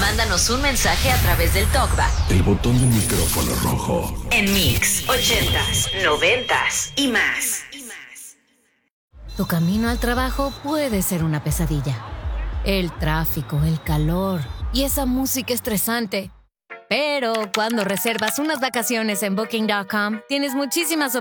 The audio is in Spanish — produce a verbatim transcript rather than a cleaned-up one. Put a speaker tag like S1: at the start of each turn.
S1: Mándanos un mensaje a través del TalkBack.
S2: El botón del micrófono rojo.
S1: En Mix, ochentas, noventas y más.
S3: Tu camino al trabajo puede ser una pesadilla. El tráfico, el calor y esa música estresante. Pero cuando reservas unas vacaciones en Booking punto com, tienes muchísimas